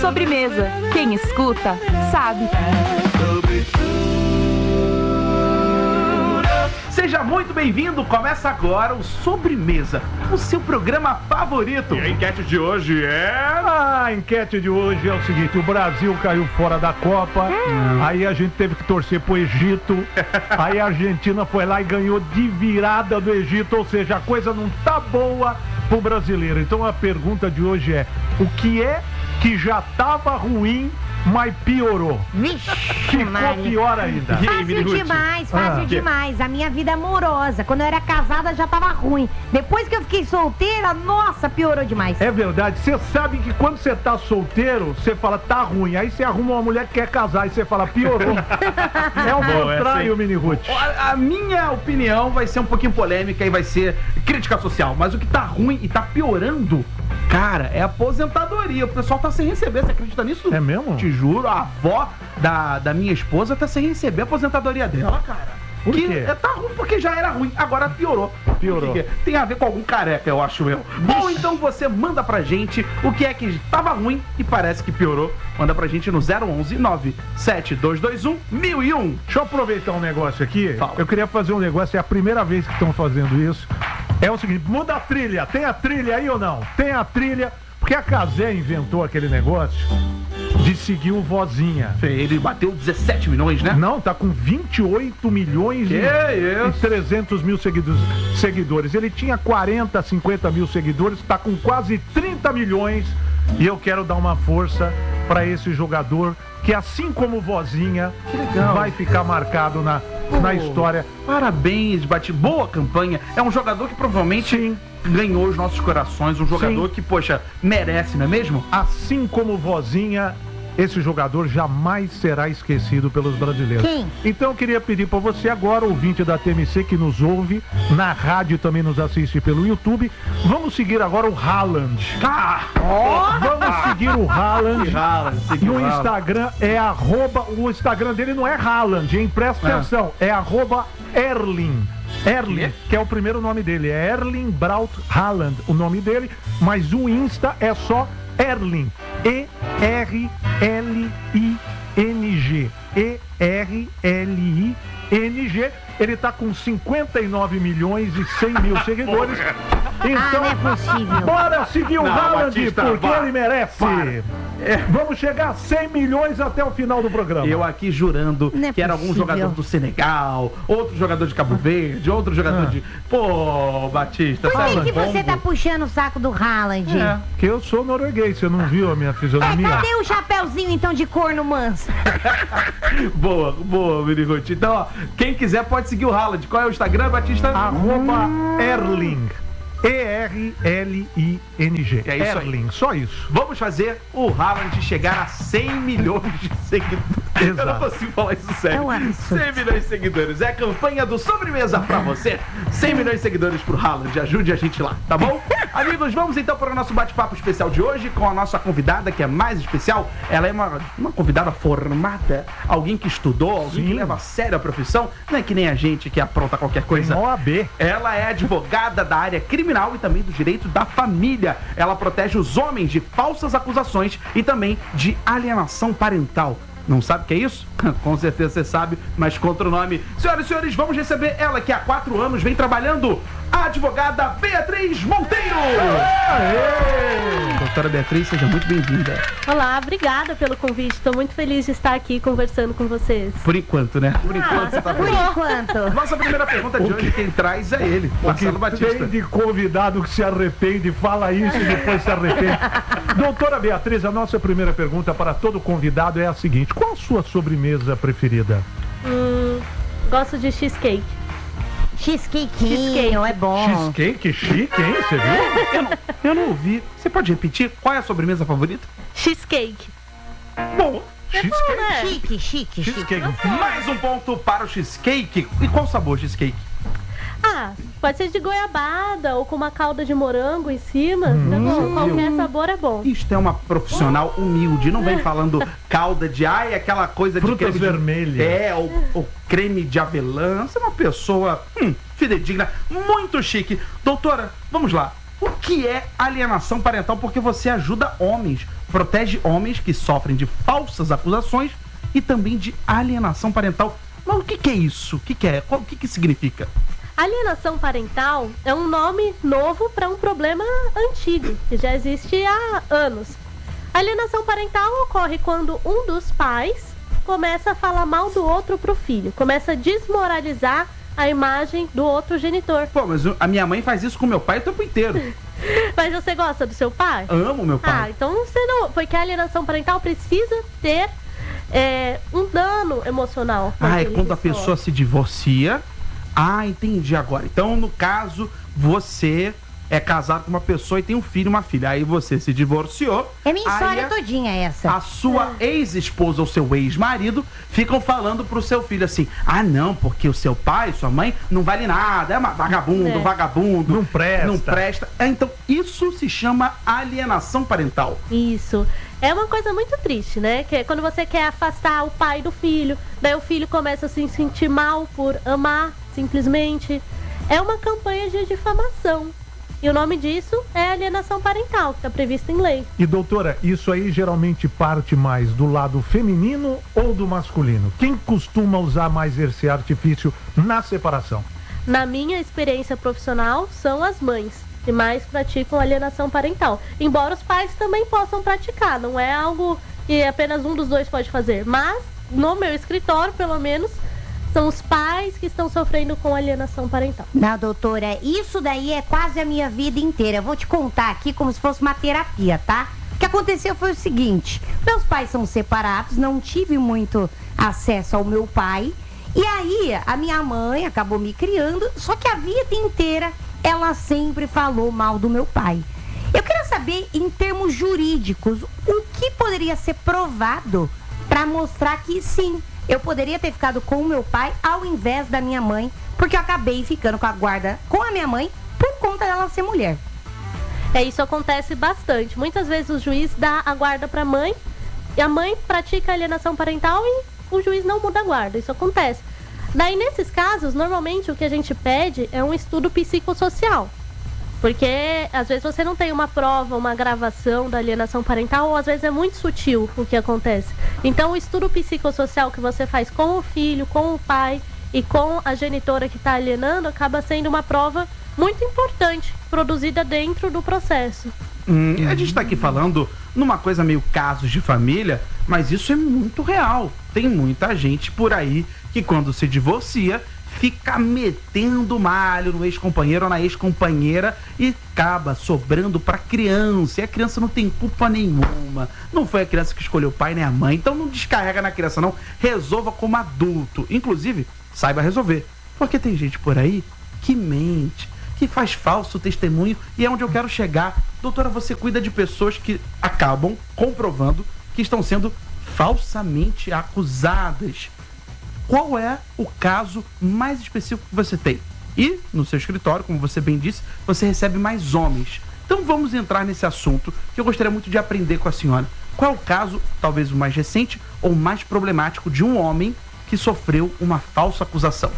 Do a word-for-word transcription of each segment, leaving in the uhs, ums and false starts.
Sobremesa. Quem escuta, sabe. Seja muito bem-vindo, começa agora o Sobremesa, o seu programa favorito. E a enquete de hoje é... Ah, a enquete de hoje é o seguinte: o Brasil caiu fora da Copa, hum. aí a gente teve que torcer pro Egito, aí a Argentina foi lá e ganhou de virada do Egito, ou seja, a coisa não tá boa pro brasileiro. Então a pergunta de hoje é: o que é que já tava ruim, mas piorou? Vixe, Ficou Maria. pior ainda. Fácil demais, fácil Ah. demais. A minha vida amorosa, quando eu era casada já tava ruim. Depois que eu fiquei solteira, nossa, piorou demais. É verdade, você sabe que quando você tá solteiro, você fala, tá ruim. Aí você arruma uma mulher que quer casar e você fala, piorou. É o Bom, contrário, essa aí. Mini Ruth. A, a minha opinião vai ser um pouquinho polêmica e vai ser crítica social, mas o que tá ruim e tá piorando, cara, é a aposentadoria. O pessoal tá sem receber, você acredita nisso? É mesmo? Te juro, a avó da, da minha esposa tá sem receber a aposentadoria dela, cara. Por que quê? é, tá ruim porque já era ruim, agora piorou. Piorou. Por quê? Tem a ver com algum careca, eu acho eu. Ou então você manda pra gente o que é que tava ruim e parece que piorou. Manda pra gente no zero onze nove sete dois dois um mil e um. Deixa eu aproveitar um negócio aqui. Fala. Eu queria fazer um negócio, é a primeira vez que estão fazendo isso. É o seguinte, muda a trilha. Tem a trilha aí ou não? Tem a trilha, porque a Cazé inventou aquele negócio de seguir o Vozinha. Ele bateu dezessete milhões, né? Não, tá com vinte e oito milhões Que e, isso? e trezentos mil seguidos, seguidores. Ele tinha quarenta, cinquenta mil seguidores, tá com quase trinta milhões. E eu quero dar uma força para esse jogador que, assim como o Vozinha, vai ficar marcado na, na história. Parabéns, Bati. Boa campanha. É um jogador que provavelmente Sim. ganhou os nossos corações. Um jogador Sim. que, poxa, merece, não é mesmo? Assim como o Vozinha, esse jogador jamais será esquecido pelos brasileiros. Quem? Então eu queria pedir para você agora, ouvinte da T M C que nos ouve, na rádio e também nos assiste pelo YouTube, vamos seguir agora o Haaland. Ah! Vamos seguir o Haaland. Haaland, seguir o No Haaland. Instagram é arroba, o Instagram dele não é Haaland, hein? Presta É. atenção, é arroba Erling. Erling, Quê? que é o primeiro nome dele, é Erling Braut Haaland, o nome dele, mas o Insta é só Erling, E R L I N G, E R L I N G. Ele tá com cinquenta e nove milhões e cem mil seguidores. Então, Ah, não é possível. bora seguir o Não, Haaland, Batista, porque vá. ele merece. É. Vamos chegar a cem milhões até o final do programa. Eu aqui jurando Não é que era algum possível. jogador do Senegal, outro jogador de Cabo Verde, outro jogador Ah. de... Pô, Batista, Por que, sabe? que você Bombo. tá puxando o saco do Haaland? É. Que eu sou norueguês, você não viu a minha É, fisionomia? cadê o chapéuzinho então de corno manso? Boa, boa, Minigote. Então, ó, quem quiser pode seguir o Haaland. Qual é o Instagram, Batista? Arroba Erling. E R L I N G. É isso aí. Erling, só isso. Vamos fazer o Haaland chegar a cem milhões de seguidores. Eu não Exato. consigo falar isso sério. É um absurdo. cem milhões de seguidores. É a campanha do Sobremesa pra você. cem milhões de seguidores pro Haaland. Ajude a gente lá, tá bom? Amigos, vamos então para o nosso bate-papo especial de hoje com a nossa convidada, que é mais especial. Ela é uma, uma convidada formada, alguém que estudou, alguém Sim. que leva a sério a profissão. Não é que nem a gente que apronta qualquer coisa. Tem O A B. Ela é advogada da área criminal e também do direito da família. Ela protege os homens de falsas acusações e também de alienação parental. Não sabe o que é isso? Com certeza você sabe, mas contra o nome. Senhoras e senhores, vamos receber ela que há quatro anos vem trabalhando, a advogada Beatriz Monteiro. Aê! Doutora Beatriz, seja muito bem-vinda. Olá, obrigada pelo convite. Estou muito feliz de estar aqui conversando com vocês. Por enquanto, né? Por enquanto você tá Por bem. enquanto. Nossa primeira pergunta de hoje, quem traz é ele, O que Marcelo Batista. tem de convidado que se arrepende, fala isso e depois se arrepende. Doutora Beatriz, a nossa primeira pergunta para todo convidado é a seguinte: qual a sua sobremesa preferida? Hum, gosto de cheesecake. Cheesecakezinho, é bom. Cheesecake chique, hein? Você viu? Eu não, eu não ouvi. Você pode repetir? Qual é a sobremesa favorita? Cheesecake. Bom, Cheesecake. né? Chique, chique, chique. Cheesecake. mais um ponto para o cheesecake. E qual sabor cheesecake? Ah, pode ser de goiabada ou com uma calda de morango em cima. Tá bom? Qualquer sabor é bom. Isto é uma profissional humilde. Não vem falando calda de ai, aquela coisa Frutas de creme vermelhas. De, é, ou, ou creme de avelã. Você é uma pessoa hum, fidedigna, muito chique. Doutora, vamos lá. O que é alienação parental? Porque você ajuda homens protege homens que sofrem de falsas acusações e também de alienação parental. Mas o que, que é isso? O que, que é? Qual, o que, que significa? Alienação parental é um nome novo para um problema antigo, que já existe há anos. Alienação parental ocorre quando um dos pais começa a falar mal do outro pro filho, começa a desmoralizar a imagem do outro genitor. Pô, mas a minha mãe faz isso com meu pai o tempo inteiro. Mas você gosta do seu pai? Amo meu pai. Ah, então você não... Porque a alienação parental precisa ter é, um dano emocional. Ah, é quando a pessoa se divorcia. Ah, entendi agora. Então, no caso, você é casado com uma pessoa e tem um filho e uma filha. Aí você se divorciou. É minha história aí, todinha essa. A sua é. ex-esposa ou seu ex-marido ficam falando pro seu filho assim: ah, não, porque o seu pai, sua mãe, não vale nada. É uma vagabundo, é. vagabundo. Não presta. Não presta. É, então, isso se chama alienação parental. Isso. É uma coisa muito triste, né? Que é quando você quer afastar o pai do filho, daí o filho começa a se sentir mal por amar, simplesmente. É uma campanha de difamação. E o nome disso é alienação parental, que está previsto em lei. E doutora, isso aí geralmente parte mais do lado feminino ou do masculino? Quem costuma usar mais esse artifício na separação? Na minha experiência profissional, são as mães que mais praticam alienação parental. Embora os pais também possam praticar, não é algo que apenas um dos dois pode fazer. Mas, no meu escritório, pelo menos, são os pais que estão sofrendo com alienação parental. Não, doutora, isso daí é quase a minha vida inteira. Eu vou te contar aqui como se fosse uma terapia, tá? O que aconteceu foi o seguinte: meus pais são separados, não tive muito acesso ao meu pai. E aí, a minha mãe acabou me criando, só que a vida inteira ela sempre falou mal do meu pai. Eu queria saber, em termos jurídicos, o que poderia ser provado para mostrar que sim, eu poderia ter ficado com o meu pai ao invés da minha mãe, porque eu acabei ficando com a guarda com a minha mãe por conta dela ser mulher. É, isso acontece bastante. Muitas vezes o juiz dá a guarda para a mãe e a mãe pratica alienação parental e o juiz não muda a guarda. Isso acontece. Daí, nesses casos, normalmente o que a gente pede é um estudo psicossocial. Porque, às vezes, você não tem uma prova, uma gravação da alienação parental, ou às vezes é muito sutil o que acontece. Então, o estudo psicossocial que você faz com o filho, com o pai e com a genitora que está alienando, acaba sendo uma prova muito importante, produzida dentro do processo. Hum, a gente está aqui falando numa coisa meio casos de família, mas isso é muito real. Tem muita gente por aí que quando se divorcia fica metendo malho no ex-companheiro ou na ex-companheira e acaba sobrando pra criança. E a criança não tem culpa nenhuma. Não foi a criança que escolheu o pai nem a mãe. Então não descarrega na criança, não. Resolva como adulto. Inclusive, saiba resolver. Porque tem gente por aí que mente, que faz falso testemunho, e é onde eu quero chegar. Doutora, você cuida de pessoas que acabam comprovando que estão sendo falsamente acusadas. Qual é o caso mais específico que você tem? E, no seu escritório, como você bem disse, você recebe mais homens. Então vamos entrar nesse assunto, que eu gostaria muito de aprender com a senhora. Qual é o caso, talvez o mais recente ou mais problemático, de um homem que sofreu uma falsa acusação?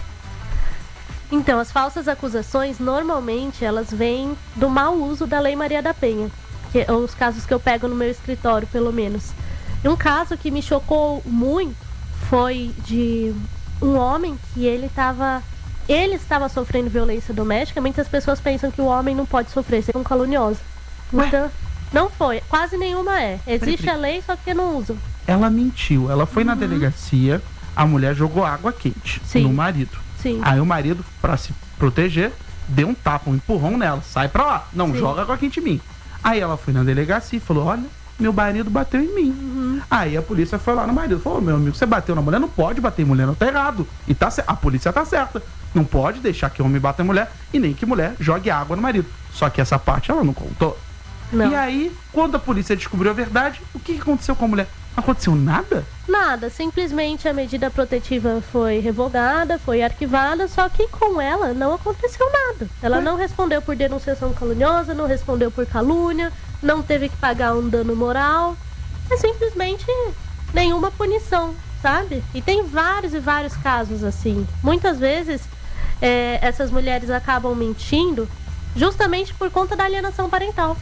Então, as falsas acusações, normalmente, elas vêm do mau uso da Lei Maria da Penha. Que é os casos que eu pego no meu escritório, pelo menos. E um caso que me chocou muito foi de um homem que ele estava ele estava sofrendo violência doméstica. Muitas pessoas pensam que o homem não pode sofrer, ser um calunioso. Então, não foi. Quase nenhuma é. Existe Peraí, a lei, só que não usam. Ela mentiu. Ela foi Uhum. na delegacia, a mulher jogou água quente Sim. no marido. Sim. Aí o marido, pra se proteger, deu um tapa, um empurrão nela. Sai pra lá. Não, Sim. joga água quente em mim. Aí ela foi na delegacia e falou: olha, meu marido bateu em mim. Uhum. Aí a polícia foi lá no marido, falou: meu amigo, você bateu na mulher, não pode bater em mulher, não, tá errado. E tá cer- a polícia tá certa. Não pode deixar que homem bata em mulher e nem que mulher jogue água no marido. Só que essa parte ela não contou. Não. E aí, quando a polícia descobriu a verdade, o que que aconteceu com a mulher? Não aconteceu nada? Nada, simplesmente a medida protetiva foi revogada, foi arquivada, só que com ela não aconteceu nada. Ela Ué? não respondeu por denunciação caluniosa, não respondeu por calúnia, não teve que pagar um dano moral. É simplesmente nenhuma punição, sabe? E tem vários e vários casos assim. Muitas vezes é, essas mulheres acabam mentindo justamente por conta da alienação parental.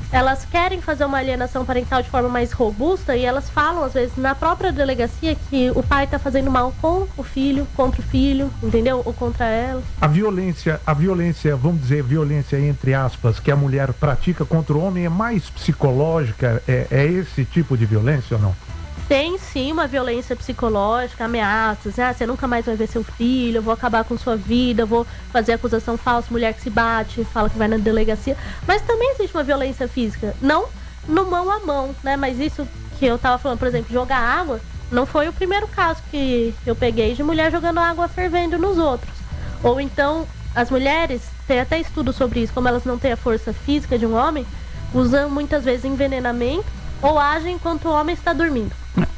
elas querem fazer uma alienação parental de forma mais robusta e elas falam, às vezes, na própria delegacia que o pai está fazendo mal com o filho, contra o filho, entendeu? Ou contra ela. A violência, a violência, vamos dizer, violência entre aspas, que a mulher pratica contra o homem é mais psicológica? É, é esse tipo de violência ou não? Tem sim uma violência psicológica, ameaças, ah, você nunca mais vai ver seu filho, eu vou acabar com sua vida, eu vou fazer acusação falsa, mulher que se bate, fala que vai na delegacia. Mas também existe uma violência física, não no mão a mão, né? Mas isso que eu tava falando, por exemplo, jogar água, não foi o primeiro caso que eu peguei de mulher jogando água fervendo nos outros. Ou então, as mulheres, tem até estudo sobre isso, como elas não têm a força física de um homem, usam muitas vezes envenenamento ou agem enquanto o homem está dormindo.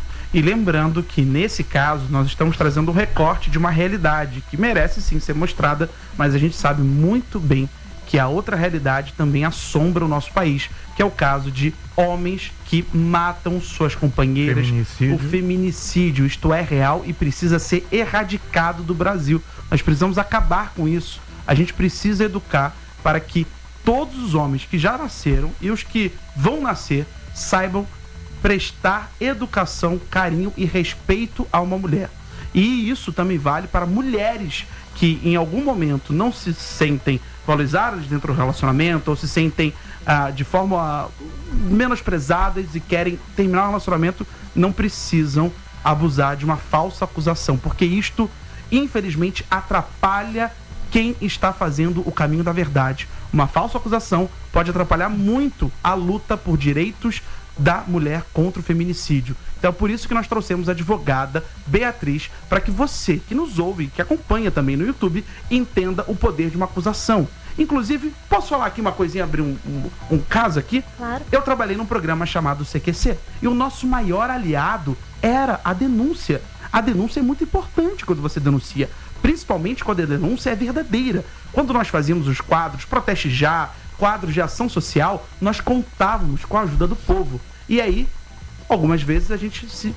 E lembrando que nesse caso nós estamos trazendo um recorte de uma realidade que merece sim ser mostrada, mas a gente sabe muito bem que a outra realidade também assombra o nosso país, que é o caso de homens que matam suas companheiras. Feminicídio. O feminicídio, isto é real e precisa ser erradicado do Brasil. Nós precisamos acabar com isso. A gente precisa educar para que todos os homens que já nasceram e os que vão nascer saibam prestar educação, carinho e respeito a uma mulher. E isso também vale para mulheres que em algum momento não se sentem valorizadas dentro do relacionamento ou se sentem ah, de forma ah, menosprezadas e querem terminar o relacionamento, não precisam abusar de uma falsa acusação, porque isto infelizmente atrapalha quem está fazendo o caminho da verdade. Uma falsa acusação pode atrapalhar muito a luta por direitos da mulher contra o feminicídio. Então é por isso que nós trouxemos a advogada Beatriz, para que você que nos ouve, que acompanha também no YouTube, entenda o poder de uma acusação. Inclusive, posso falar aqui uma coisinha, abrir um, um, um caso aqui? Claro. Eu trabalhei num programa chamado C Q C e o nosso maior aliado era a denúncia. A denúncia é muito importante quando você denuncia, principalmente quando a denúncia é verdadeira. Quando nós fazíamos os quadros Proteste Já, quadros de ação social, nós contávamos com a ajuda do povo. E aí, algumas vezes a gente se,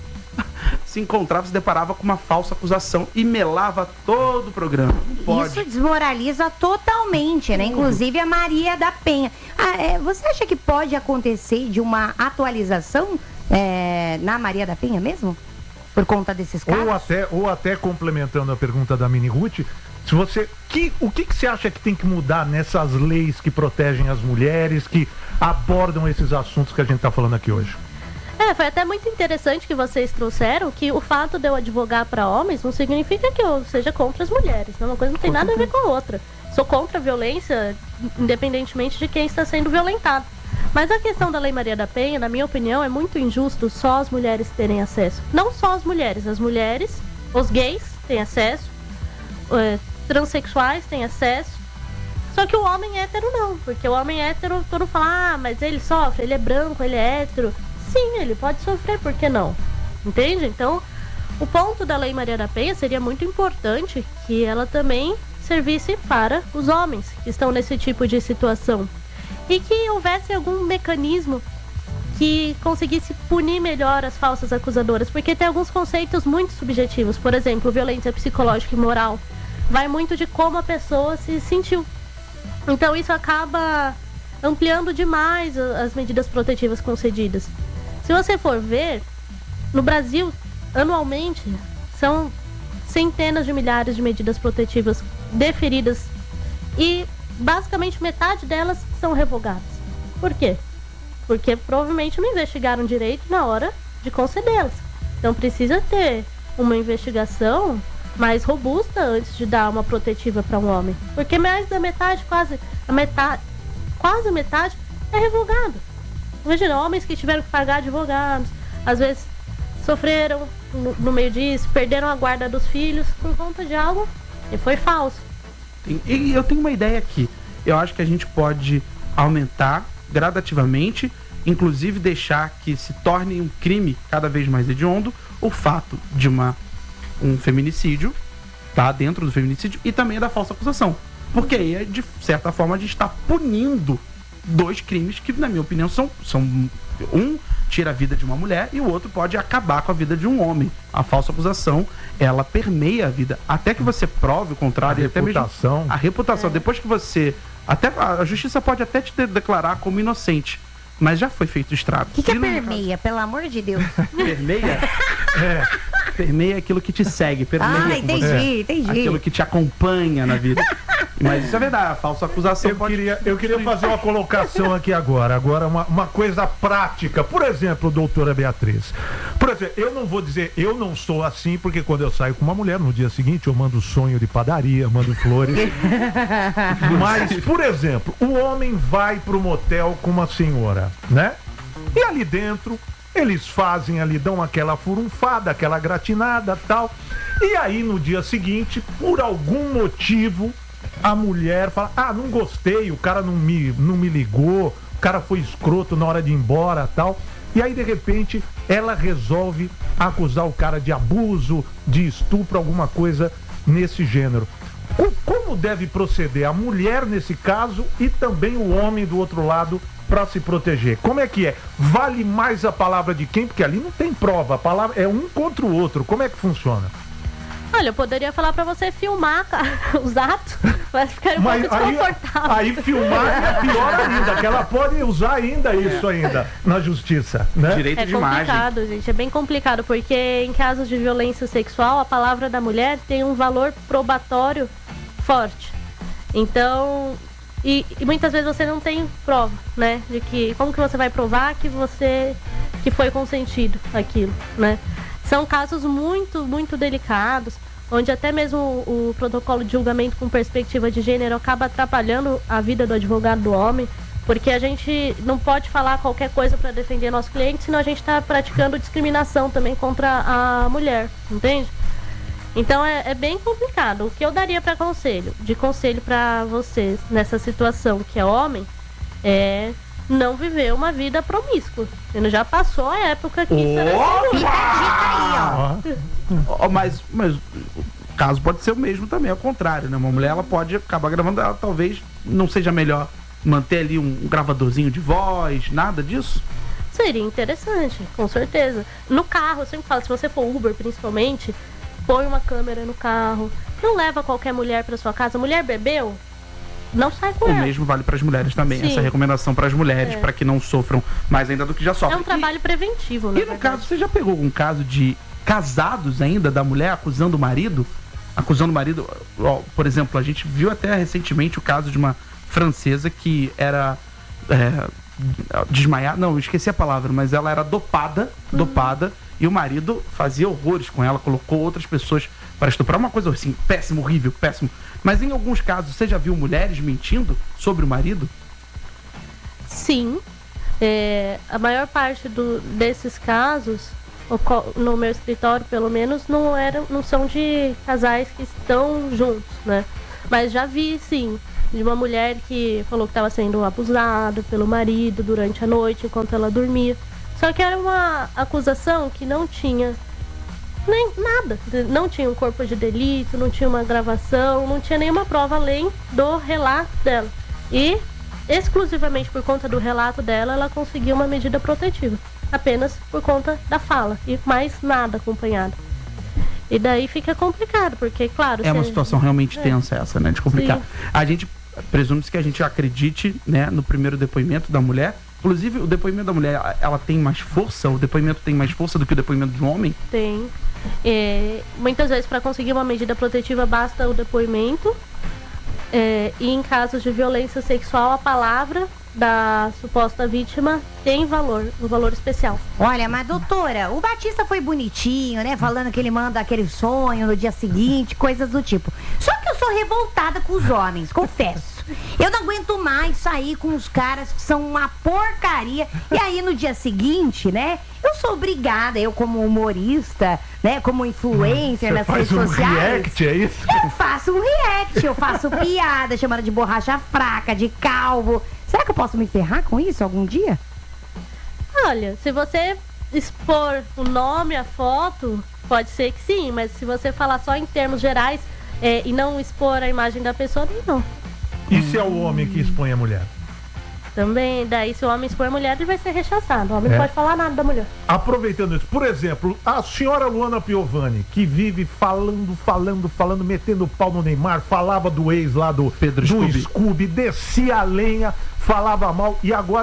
se encontrava, se deparava com uma falsa acusação e melava todo o programa. Não pode. Isso desmoraliza totalmente, né? Inclusive a Maria da Penha. Ah, é, você acha que pode acontecer de uma atualização é, na Maria da Penha mesmo? Por conta desses casos? Ou até, ou até complementando a pergunta da Mini Ruth, se você, que, o que, que você acha que tem que mudar nessas leis que protegem as mulheres, que abordam esses assuntos que a gente está falando aqui hoje? É, foi até muito interessante que vocês trouxeram que o fato de eu advogar para homens não significa que eu seja contra as mulheres. Uma coisa não tem nada a ver com a outra. Sou contra a violência, independentemente de quem está sendo violentado. Mas a questão da Lei Maria da Penha, na minha opinião, é muito injusto só as mulheres terem acesso. Não só as mulheres, as mulheres, os gays têm acesso, é, transexuais têm acesso, só que o homem hétero não, porque o homem hétero, todo fala, ah, mas ele sofre, ele é branco, ele é hétero. Sim, ele pode sofrer, por que não? Entende? Então, o ponto da Lei Maria da Penha seria muito importante que ela também servisse para os homens que estão nesse tipo de situação. E que houvesse algum mecanismo que conseguisse punir melhor as falsas acusadoras, porque tem alguns conceitos muito subjetivos. Por exemplo, violência psicológica e moral vai muito de como a pessoa se sentiu. Então isso acaba ampliando demais as medidas protetivas concedidas. Se você for ver, no Brasil, anualmente, são centenas de milhares de medidas protetivas deferidas e basicamente metade delas são revogadas. Por quê? Porque provavelmente não investigaram direito na hora de concedê-las. Então precisa ter uma investigação mais robusta antes de dar uma protetiva para um homem. Porque mais da metade, quase a metade, quase a metade é revogado. Imagina, homens que tiveram que pagar advogados, às vezes sofreram no, no meio disso, perderam a guarda dos filhos por conta de algo que foi falso. E eu tenho uma ideia aqui. Eu acho que a gente pode aumentar gradativamente, inclusive deixar que se torne um crime cada vez mais hediondo o fato de uma, um feminicídio, tá dentro do feminicídio, e também da falsa acusação. Porque aí, de certa forma, a gente está punindo dois crimes que, na minha opinião, são, são um tira a vida de uma mulher e o outro pode acabar com a vida de um homem. A falsa acusação, ela permeia a vida. Até que você prove o contrário. A reputação. Até mesmo a reputação. É. Depois que você... até a justiça pode até te declarar como inocente. mas já foi feito estrago. O que, que é E no permeia, pelo amor de Deus? caso- Permeia? É. Permeia aquilo que te segue. Permeia Ah, com entendi, você. entendi. Aquilo que te acompanha na vida. Mas isso é verdade, a falsa acusação Eu pode... queria, eu queria fazer uma colocação aqui agora. Agora, uma, uma coisa prática. Por exemplo, doutora Beatriz. Por exemplo, eu não vou dizer, eu não sou assim, porque quando eu saio com uma mulher, no dia seguinte eu mando sonho de padaria, mando flores. Mas, por exemplo, o homem vai pro motel com uma senhora, né? E ali dentro, eles fazem ali, dão aquela furunfada, aquela gratinada, tal. E aí, no dia seguinte, por algum motivo, a mulher fala: ah, não gostei, o cara não me, não me ligou, o cara foi escroto na hora de ir embora, tal. E aí, de repente, ela resolve acusar o cara de abuso, de estupro, alguma coisa nesse gênero. O- Como deve proceder a mulher nesse caso e também o homem do outro lado para se proteger? Como é que é? Vale mais a palavra de quem? Porque ali não tem prova, a palavra é um contra o outro. Como é que funciona? Olha, eu poderia falar pra você filmar os atos, mas ficaria um Mas pouco aí, desconfortável. aí filmar é pior ainda, que ela pode usar ainda isso ainda na justiça, né? Direito É de imagem. complicado, gente, é bem complicado, porque em casos de violência sexual, a palavra da mulher tem um valor probatório forte. Então, e, e muitas vezes você não tem prova, né? De que, como que você vai provar que você, que foi consentido aquilo, né? São casos muito, muito delicados, onde até mesmo o, o protocolo de julgamento com perspectiva de gênero acaba atrapalhando a vida do advogado do homem, porque a gente não pode falar qualquer coisa para defender nosso cliente, senão a gente está praticando discriminação também contra a mulher, entende? Então é, é bem complicado. O que eu daria para conselho, de conselho para vocês nessa situação que é homem, é não viver uma vida promíscua. Ele já passou a época que isso era Opa! Fica a dica aí, ó. Ó, Ó, mas, mas o caso pode ser o mesmo também, ao contrário, né? Uma mulher, ela pode acabar gravando, ela talvez não seja melhor manter ali um, um gravadorzinho de voz, nada disso? Seria interessante, com certeza. No carro, eu sempre falo, se você for Uber principalmente, põe uma câmera no carro. Não leva qualquer mulher para sua casa. Mulher bebeu, não sai com O ela. mesmo vale para as mulheres também, Sim. essa recomendação para as mulheres, É. para que não sofram mais ainda do que já É sofrem. um trabalho preventivo, E, na e no verdade. caso, você já pegou algum caso de casados ainda, da mulher acusando o marido? Acusando o marido, ó, por exemplo, a gente viu até recentemente o caso de uma francesa que era é, desmaiada, não, eu esqueci a palavra, mas ela era dopada, Uhum. dopada, e o marido fazia horrores com ela, colocou outras pessoas para estuprar, uma coisa assim, péssimo, horrível, péssimo. Mas em alguns casos, você já viu mulheres mentindo sobre o marido? Sim. É, a maior parte do, desses casos, oco- no meu escritório pelo menos, não, era, não são de casais que estão juntos, né? Mas já vi, sim, de uma mulher que falou que estava sendo abusada pelo marido durante a noite, enquanto ela dormia. Só que era uma acusação que não tinha nem nada. Não tinha um corpo de delito, não tinha uma gravação, não tinha nenhuma prova além do relato dela. E, exclusivamente por conta do relato dela, ela conseguiu uma medida protetiva. Apenas por conta da fala. E mais nada acompanhado. E daí fica complicado, porque, claro... É uma se- situação realmente É. tensa essa, né? De complicar. Sim. A gente presume-se que a gente acredite, né, no primeiro depoimento da mulher. Inclusive, o depoimento da mulher, ela tem mais força? O depoimento tem mais força do que o depoimento de um homem? Tem. É, muitas vezes, para conseguir uma medida protetiva, basta o depoimento. É, e em casos de violência sexual, a palavra da suposta vítima tem valor, um valor especial. Olha, mas doutora, o Batista foi bonitinho, né? Falando que ele manda aquele sonho no dia seguinte, coisas do tipo. Só que eu sou revoltada com os homens, confesso. Eu não aguento mais sair com os caras que são uma porcaria. E aí no dia seguinte, né? Eu sou obrigada, eu como humorista, né? Como influencer Você nas faz redes um sociais. react, é isso? Eu faço um react, eu faço piada, chamando de borracha fraca, de calvo. Será que eu posso me ferrar com isso algum dia? Olha, se você expor o nome, a foto, pode ser que sim, mas se você falar só em termos gerais é, e não expor a imagem da pessoa, não. E se é o homem que expõe a mulher? Também, daí se o homem expor a mulher, ele vai ser rechaçado. O homem É. não pode falar nada da mulher. Aproveitando isso, por exemplo, a senhora Luana Piovani, que vive falando, falando, falando, metendo o pau no Neymar, falava do ex lá do Pedro do Scooby. Scooby, descia a lenha, falava mal e agora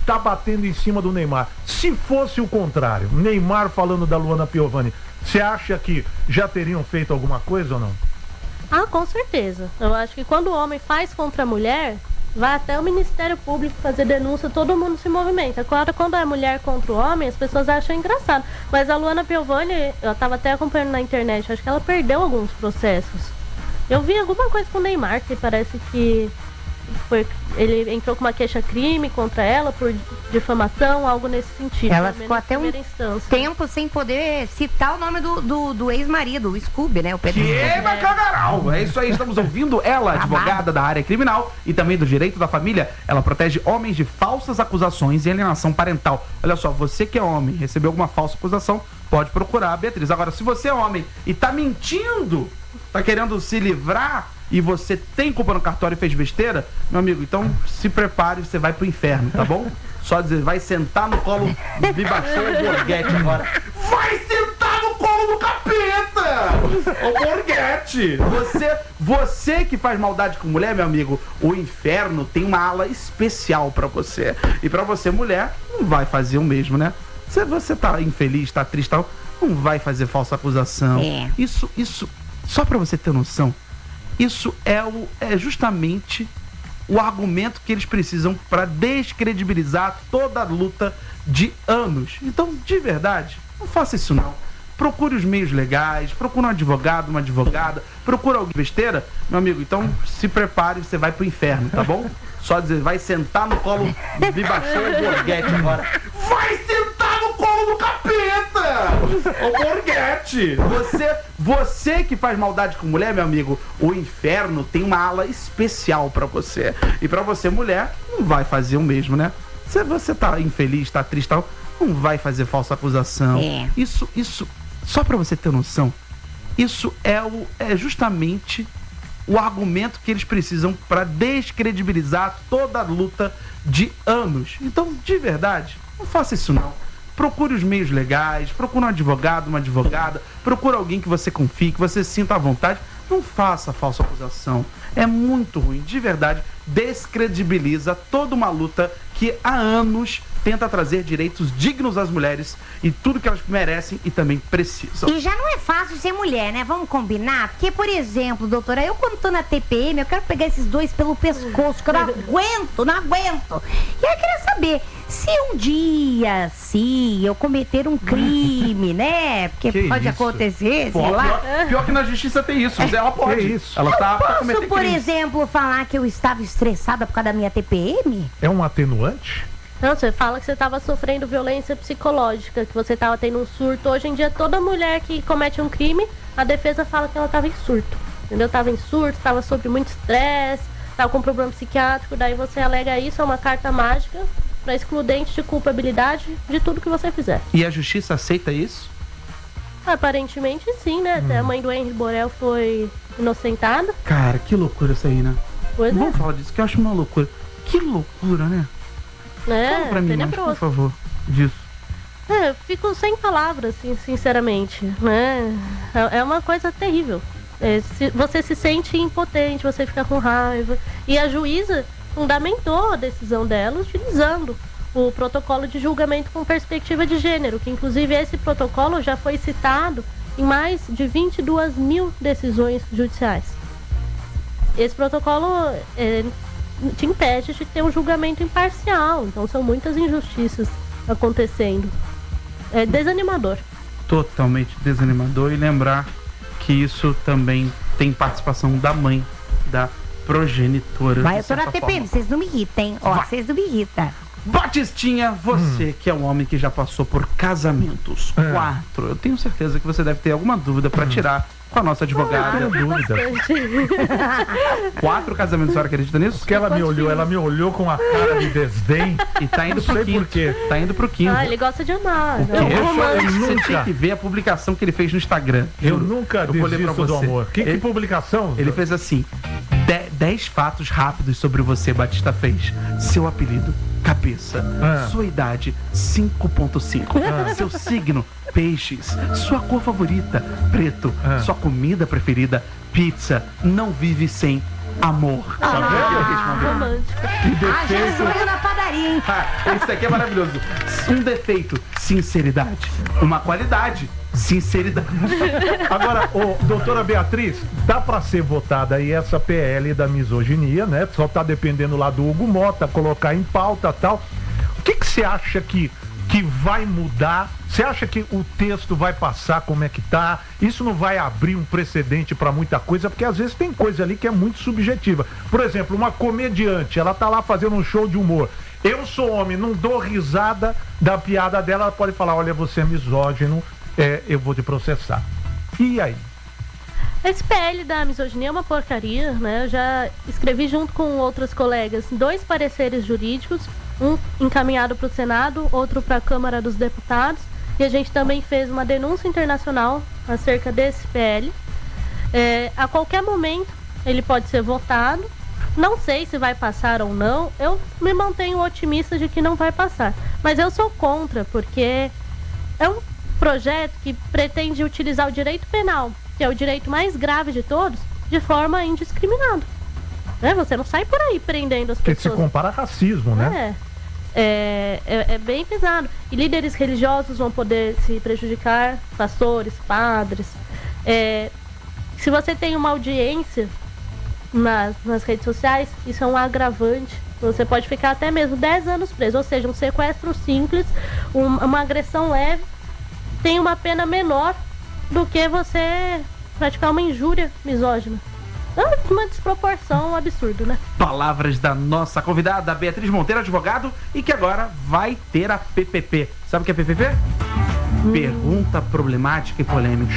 tá batendo em cima do Neymar. Se fosse o contrário, Neymar falando da Luana Piovani, você acha que já teriam feito alguma coisa ou não? Ah, com certeza. Eu acho que quando o homem faz contra a mulher, vai até o Ministério Público fazer denúncia, todo mundo se movimenta. Claro, quando é mulher contra o homem, as pessoas acham engraçado. Mas a Luana Piovani, eu tava até acompanhando na internet, acho que ela perdeu alguns processos. Eu vi alguma coisa com o Neymar, que parece que foi, ele entrou com uma queixa-crime contra ela por difamação, algo nesse sentido. Ela ficou até um instância. tempo sem poder citar o nome do, do, do ex-marido, o Scooby, né? O Pedro. Que bacanaral! É isso aí, estamos ouvindo ela, advogada da área criminal e também do direito da família. Ela protege homens de falsas acusações e alienação parental. Olha só, você que é homem, recebeu alguma falsa acusação, pode procurar a Beatriz. Agora, se você é homem e tá mentindo, tá querendo se livrar e você tem culpa no cartório e fez besteira, meu amigo, então se prepare, você vai pro inferno, tá bom? Só dizer, vai sentar no colo do Bibachão e Borghetti agora. Vai sentar no colo do capeta! Ô Borghetti, você, você que faz maldade com mulher, meu amigo, o inferno tem uma ala especial pra você. E pra você, mulher, não vai fazer o mesmo, né? Se você tá infeliz, tá triste, tal, não vai fazer falsa acusação. É. Isso, isso, só pra você ter noção, isso é, o, é justamente o argumento que eles precisam para descredibilizar toda a luta de anos. Então, de verdade, não faça isso não. Procure os meios legais, procure um advogado, uma advogada, procure alguém besteira, meu amigo, então se prepare, você vai pro inferno, tá bom? Só dizer, vai sentar no colo do Bibachão e Borghetti agora. Vai sentar no colo do capeta! Ô Borghetti, você, você que faz maldade com mulher, meu amigo, o inferno tem uma ala especial pra você. E pra você, mulher, não vai fazer o mesmo, né? Se você tá infeliz, tá triste, tal, não vai fazer falsa acusação. É. Isso, isso, só pra você ter noção, isso é, o, é justamente o argumento que eles precisam para descredibilizar toda a luta de anos. Então, de verdade, não faça isso não. Procure os meios legais, procure um advogado, uma advogada, procure alguém que você confie, que você sinta à vontade. Não faça falsa acusação. É muito ruim, de verdade, descredibiliza toda uma luta que há anos tenta trazer direitos dignos às mulheres e tudo que elas merecem e também precisam. E já não é fácil ser mulher, né? Vamos combinar? Porque, por exemplo, doutora, eu quando tô na T P M, eu quero pegar esses dois pelo pescoço, que eu não aguento, não aguento. E eu queria saber, se um dia, se eu cometer um crime, né? Porque Que pode isso? acontecer, Pô, sei lá. pior, pior que na justiça tem isso, mas ela pode. Que isso? Ela tá pra Posso, cometer por crime. exemplo, falar que eu estava estressada por causa da minha T P M? É um atenuante? Não, você fala que você estava sofrendo violência psicológica, que você estava tendo um surto. Hoje em dia, toda mulher que comete um crime, a defesa fala que ela estava em surto. Entendeu? Estava em surto, estava sob muito estresse, estava com problema psiquiátrico. Daí você alega isso, é uma carta mágica para excludente de culpabilidade de tudo que você fizer. E a justiça aceita isso? Aparentemente sim, né? Até a mãe do Henry Borel foi inocentada. Cara, que loucura isso aí, né? Pois Não é. vamos falar disso, que eu acho uma loucura. Que loucura, né? Fala É, pra mim, mais, por tenebroso. favor, disso. É, eu fico sem palavras, assim, sinceramente, né? É, é uma coisa terrível. É, se, você se sente impotente, você fica com raiva. E a juíza fundamentou a decisão dela utilizando o protocolo de julgamento com perspectiva de gênero, que inclusive esse protocolo já foi citado em mais de vinte e duas mil decisões judiciais. Esse protocolo é, te impede de ter um julgamento imparcial, então são muitas injustiças acontecendo. É desanimador. Totalmente desanimador. E lembrar que isso também tem participação da mãe, da progenitora. Mas de eu tô na certa T P M, forma. vocês não me irritem. Ó, Vai. vocês não me irritam. Batistinha, você Hum. que é um homem que já passou por casamentos, É. quatro, eu tenho certeza que você deve ter alguma dúvida pra tirar com a nossa advogada. Não tenho dúvida. Quatro casamentos, a senhora acredita nisso? Porque ela me olhou, ela me olhou com a cara de desdém. E tá indo Não pro sei quinto. por quê. Tá indo pro quinto. Ah, ele gosta de amar. O É um quê? romance. Eu Você nunca- tinha que ver a publicação que ele fez no Instagram. Eu Juro. nunca Eu vou ler pra desisto do você. amor. Que, que Ele- publicação? Ele fez assim: de- dez fatos rápidos sobre você, Batista fez. Seu apelido, cabeça. Ah. Sua idade, cinco ponto cinco. Ah. Seu signo, peixes. Sua cor favorita, preto. Ah. Sua comida preferida, pizza. Não vive sem amor. Tá vendo? Romântico. Que Ah, defeito. Jesus na padaria. porcaria, hein? Esse aqui é maravilhoso. Um defeito, sinceridade. Uma qualidade, sinceridade. Agora, ô, doutora Beatriz, dá pra ser votada aí essa P L da misoginia, né? Só tá dependendo lá do Hugo Mota, colocar em pauta e tal. O que que você acha que, que vai mudar? Você acha que o texto vai passar como é que tá? Isso não vai abrir um precedente pra muita coisa? Porque às vezes tem coisa ali que é muito subjetiva. Por exemplo, uma comediante, ela tá lá fazendo um show de humor. Eu sou homem, não dou risada da piada dela, ela pode falar, olha, você é misógino, é, eu vou te processar. E aí? Esse P L da misoginia é uma porcaria, né? Eu já escrevi junto com outros colegas dois pareceres jurídicos, um encaminhado para o Senado, outro para a Câmara dos Deputados, e a gente também fez uma denúncia internacional acerca desse P L. É, a qualquer momento ele pode ser votado. Não sei se vai passar ou não, eu me mantenho otimista de que não vai passar. Mas eu sou contra, porque é um projeto que pretende utilizar o direito penal, que é o direito mais grave de todos, de forma indiscriminada. Né? Você não sai por aí prendendo as Porque pessoas. se compara a racismo, né? É, é, é, é bem pesado. E líderes religiosos vão poder se prejudicar, pastores, padres. É, se você tem uma audiência nas, nas redes sociais, isso é um agravante. Você pode ficar até mesmo dez anos preso. Ou seja, um sequestro simples, um, uma agressão leve, tem uma pena menor do que você praticar uma injúria misógina. É uma desproporção absurda, né? Palavras da nossa convidada, Beatriz Monteiro, advogado, e que agora vai ter a P P P. Sabe o que é P P P? Hum. Pergunta problemática e polêmica.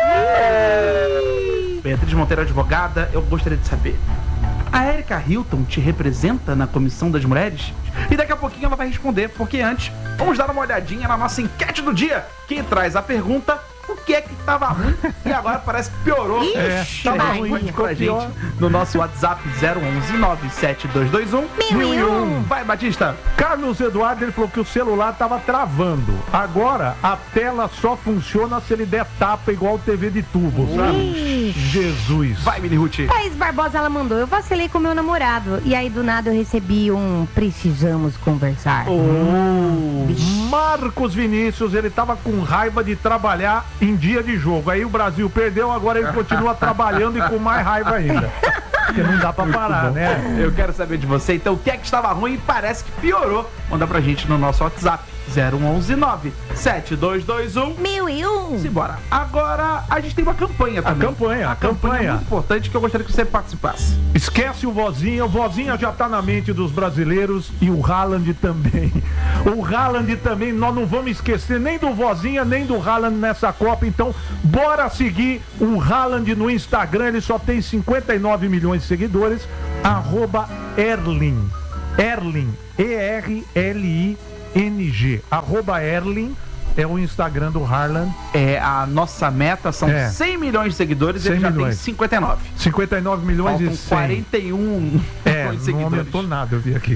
Beatriz Monteiro, advogada, eu gostaria de saber: a Erika Hilton te representa na Comissão das Mulheres? E daqui a pouquinho ela vai responder, porque antes, vamos dar uma olhadinha na nossa enquete do dia, que traz a pergunta: o que é que tava ruim e agora parece que piorou. Ixi, é, tava ruim, ruim, pra gente no nosso WhatsApp zero onze nove sete dois dois um Mil e um. Vai, Batista. Carlos Eduardo, ele falou que o celular tava travando. Agora a tela só funciona se ele der tapa igual T V de tubo, sabe? Ixi. Jesus. Vai, Mini Ruth. Thaís Barbosa, ela mandou: eu vacilei com meu namorado. E aí do nada eu recebi um precisamos conversar. Oh. Marcos Vinícius, ele tava com raiva de trabalhar em dia de jogo. Aí o Brasil perdeu, agora ele continua trabalhando e com mais raiva ainda. Porque não dá pra parar, né? Eu quero saber de você, então, o que é que estava ruim e parece que piorou? Manda pra gente no nosso WhatsApp zero onze nove sete dois dois um Mil e um. Simbora. Agora, a gente tem uma campanha A também. campanha, a campanha. É muito importante que eu gostaria que você participasse. Esquece o Vozinha, o Vozinha já tá na mente dos brasileiros e o Haaland também. O Haaland também, nós não vamos esquecer nem do Vozinha, nem do Haaland nessa Copa, então bora seguir o Haaland no Instagram, ele só tem cinquenta e nove milhões de seguidores, arroba Erling, Erling, E R L I N G, arroba Erling. É o Instagram do Haaland. É, a nossa meta são É. cem milhões de seguidores e cem ele já milhões. tem cinquenta e nove. cinquenta e nove milhões Faltam e cem. quarenta e um É, milhões de não seguidores. aumentou nada, eu vi aqui.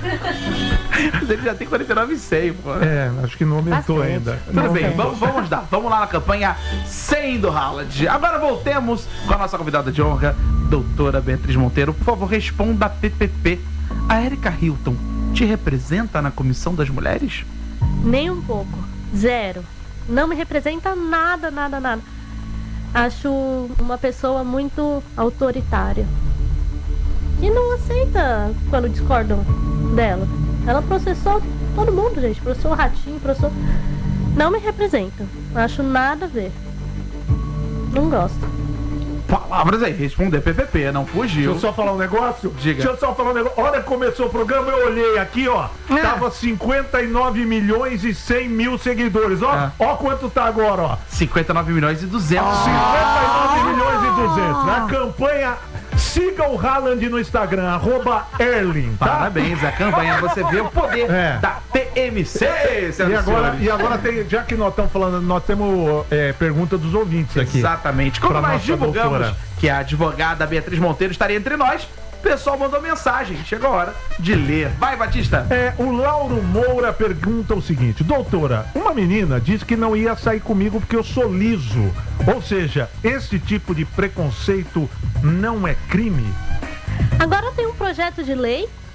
Mas ele já tem quarenta e nove e cem, pô. É, acho que não aumentou Bastante. ainda. Tudo Não bem, aumentou. vamos, vamos dar. Vamos lá na campanha cem do Haaland. Agora voltemos com a nossa convidada de honra, doutora Beatriz Monteiro. Por favor, responda a P P P. A Erika Hilton te representa na Comissão das Mulheres? Nem um pouco. Zero. Não me representa nada, nada, nada. Acho uma pessoa muito autoritária. E não aceita quando discordam dela. Ela processou todo mundo, gente. Processou o Ratinho, processou... Não me representa. Acho nada a ver. Não gosto. Palavras aí, responder P P P, não Deixa fugiu. eu só falar um negócio? Diga. Deixa eu só falar um negócio. Olha, começou o programa, eu olhei aqui, ó. Ah. Tava cinquenta e nove milhões e cem mil seguidores. Ó, Ah. ó quanto tá agora, ó. cinquenta e nove milhões e duzentos. cinquenta e nove milhões e duzentos. Na campanha, siga o Haaland no Instagram, arroba Erling, tá? Parabéns, a campanha você vê o poder É. da P M C, E senhoras agora, senhores. e agora tem, já que nós estamos falando, nós temos é, pergunta dos ouvintes aqui. Exatamente. Como Pra nós nossa divulgamos doutora. que a advogada Beatriz Monteiro estaria entre nós, o pessoal mandou mensagem. Chegou a hora de ler. Vai, Batista. É, o Lauro Moura pergunta o seguinte: doutora, uma menina disse que não ia sair comigo porque eu sou liso. Ou seja, esse tipo de preconceito não é crime? Agora tem um projeto de lei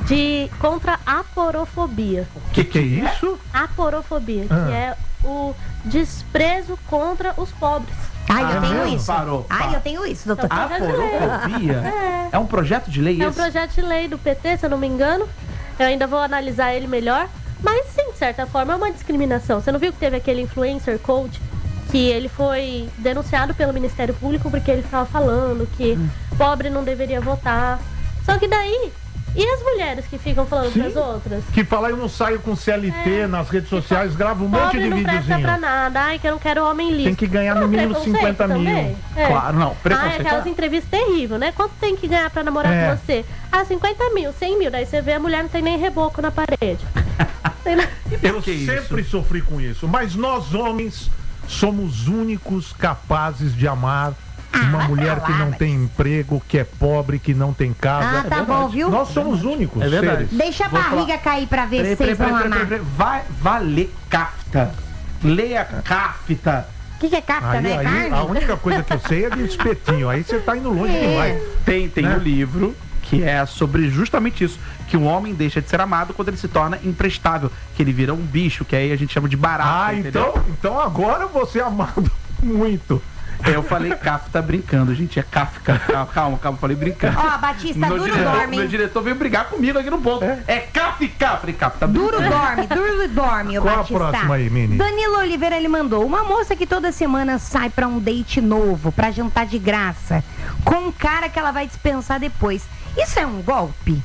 de contra a aporofobia. O que, que é isso? Aporofobia, Ah. que é o desprezo contra os pobres. Ai, eu Ah, tenho não, isso. parou, Ai, parou. eu tenho isso, doutor. Então, Aporofobia? É. É um projeto de lei É um esse? projeto de lei do P T, se eu não me engano. Eu ainda vou analisar ele melhor. Mas sim, de certa forma, é uma discriminação. Você não viu que teve aquele influencer coach que ele foi denunciado pelo Ministério Público porque ele estava falando que Hum. pobre não deveria votar. Só que daí, e as mulheres que ficam falando Sim. pras outras? Que fala, eu não saio com C L T É. nas redes sociais, gravo um monte Pobre de não presta pra videozinho. nada. Ai, que eu não quero homem liso. Tem que ganhar no Não, mínimo preconceito cinquenta mil. também? É. Claro, não. Ai, Preconceito. aquelas entrevistas terríveis, né? Quanto tem que ganhar pra namorar É. com você? Ah, cinquenta mil, cem mil. Daí você vê a mulher não tem nem reboco na parede. Tem na- Eu que sempre sofri com isso, mas nós homens somos únicos capazes de amar uma vai mulher pra que lá, não mas- tem emprego, que é pobre, que não tem casa. Ah, tá bom, viu? Nós somos únicos É verdade. seres. Deixa a Vou barriga cair pra ver Peraí, se vocês peraí, vão peraí, amar. peraí, peraí. Vai, vai ler Kafta. Leia Kafta. O que, que é Kafka, Aí, né? aí, Carne? a única coisa que eu sei é de espetinho. Aí você tá indo longe É. demais. Tem, tem Né? um livro que é sobre justamente isso, que um homem deixa de ser amado quando ele se torna imprestável, que ele vira um bicho, que aí a gente chama de barato, Ah, entendeu? então, então agora você é amado muito. Eu falei Kafta brincando, gente, é Kafka. Calma, calma, calma, falei brincando. Ó, Batista, meu, duro diretor, dorme. meu diretor veio brigar comigo aqui no ponto. É? É, Kafka. Falei, Kafta Duro brincando. dorme, duro dorme, o Qual a Batista. próxima aí, Mini? Danilo Oliveira, ele mandou. Uma moça que toda semana sai pra um date novo, pra jantar de graça, com um cara que ela vai dispensar depois. Isso é um golpe?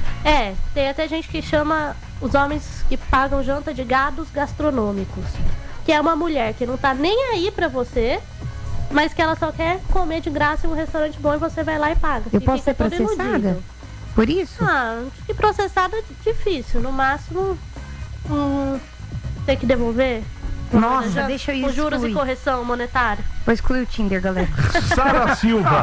É, tem até gente que chama os homens que pagam janta de gados gastronômicos. Que é uma mulher que não tá nem aí pra você, mas que ela só quer comer de graça em um restaurante bom e você vai lá e paga. Eu E posso fica ser todo processada? iludido. Por isso? Ah, acho que processada é difícil. No máximo, hum, ter que devolver. Nossa, Já- deixa eu com juros e excluir. correção monetária. Vou excluir o Tinder, galera. Sara Silva.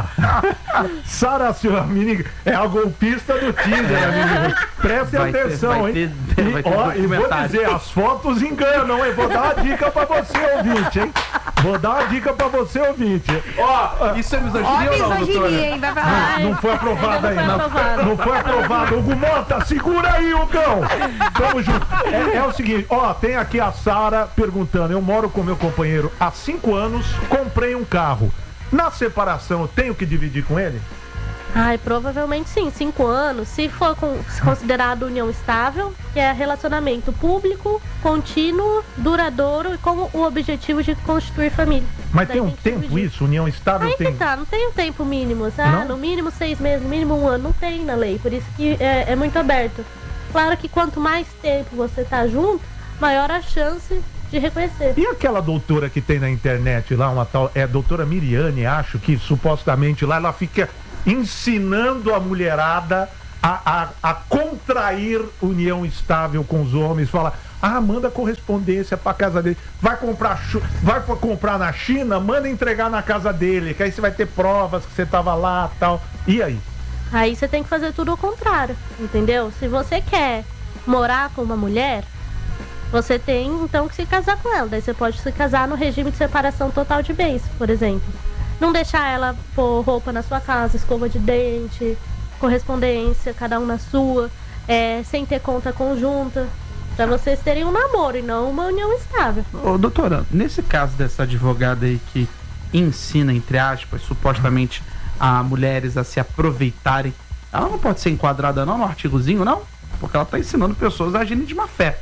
Sara Silva, mini, é a golpista do Tinder, amigo. Preste Vai ter- atenção, vai hein? ter- E, vai ter ó, e vou documentário. dizer, as fotos enganam, hein? Vou dar uma dica pra você, ouvinte, hein? Vou dar uma dica pra você, ouvinte. Ó, isso é Ó, misoginia ou não, misoginia, doutora? hein? Vai falar. Ai, Não foi aprovado ainda ainda. não foi aprovado. Não foi aprovado. Hugo Mota, segura aí, Hugão. Tamo junto. É, é o seguinte, ó, tem aqui a Sara perguntando. Eu moro com meu companheiro há cinco anos, comprei um carro. Na separação, eu tenho que dividir com ele? Ai, provavelmente sim, cinco anos. Se for com- considerado união estável, que é relacionamento público, contínuo, duradouro e com o objetivo de constituir família. Mas Daí tem um que tempo dividir. isso? União estável Aí tem... que tá, não tem um tempo mínimo, sabe? Não? No mínimo seis meses, no mínimo um ano, não tem na lei. Por isso que é, é muito aberto. Claro que quanto mais tempo você tá junto, maior a chance de reconhecer. E aquela doutora que tem na internet lá, uma tal, é a doutora Miriane, acho que supostamente lá ela fica ensinando a mulherada a, a, a contrair união estável com os homens, fala, ah, manda correspondência pra casa dele, vai comprar, chu- vai pra comprar na China, manda entregar na casa dele, que aí você vai ter provas que você tava lá tal. E aí? Aí você tem que fazer tudo ao contrário, entendeu? Se você quer morar com uma mulher, você tem então que se casar com ela. Daí você pode se casar no regime de separação total de bens, por exemplo. Não deixar ela pôr roupa na sua casa, escova de dente, correspondência, cada um na sua, é, sem ter conta conjunta, pra vocês terem um namoro e não uma união estável. Ô, doutora, nesse caso dessa advogada aí que ensina, entre aspas, supostamente a mulheres a se aproveitarem, ela não pode ser enquadrada não no artigozinho, não? Porque ela tá ensinando pessoas a agirem de má fé.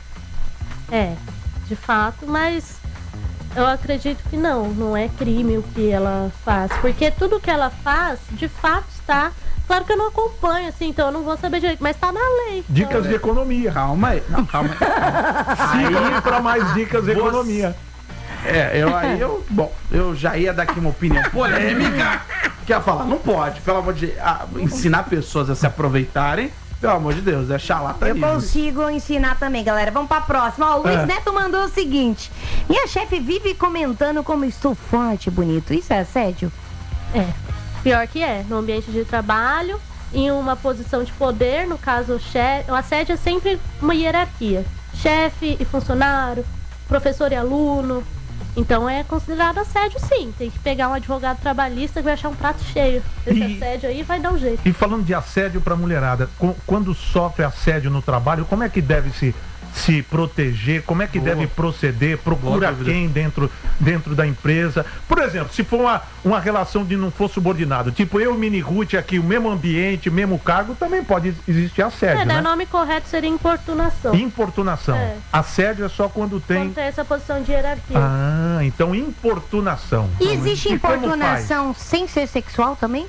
É, de fato, mas eu acredito que não, não é crime o que ela faz, porque tudo que ela faz, de fato está, claro que eu não acompanho, assim, então eu não vou saber direito, mas está na lei. Dicas então, de economia. Calma aí. Não, calma aí. Siga para mais dicas de Você- economia. É, eu aí eu. Bom, eu já ia dar aqui uma opinião polêmica. Que ia falar, não pode, pelo amor de ah, ensinar pessoas a se aproveitarem, pelo amor de Deus, é charlatanismo. Eu consigo ensinar também, galera. Vamos pra próxima. Ó, o Luiz É. Neto mandou o seguinte: minha chefe vive comentando como estou forte, bonito. Isso é assédio? É, pior que é, no ambiente de trabalho, em uma posição de poder, no caso o chefe, o assédio é sempre uma hierarquia. Chefe e funcionário, professor e aluno. Então é considerado assédio, sim. Tem que pegar um advogado trabalhista que vai achar um prato cheio. Esse E- assédio aí vai dar um jeito. E falando de assédio para mulherada, co- quando sofre assédio no trabalho, como é que deve se, se proteger? Como é que Boa. deve proceder? Procura Boa dúvida. quem dentro, dentro da empresa? Por exemplo, se for uma, uma relação de não for subordinado, tipo eu e Mini Ruth aqui, o mesmo ambiente, o mesmo cargo, também pode existir assédio, É, daí né? o nome correto seria importunação. Importunação. É. Assédio é só quando tem... Quando tem essa posição de hierarquia. Ah, então importunação. E existe E como importunação sem ser sexual também?